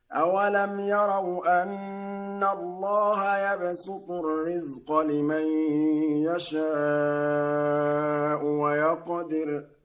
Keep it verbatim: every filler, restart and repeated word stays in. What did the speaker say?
أَوَلَمْ يَرَوْا أَنَّ اللَّهَ يَبْسُطُ الرِّزْقَ لِمَن يَشَاءُ وَيَقْدِرُ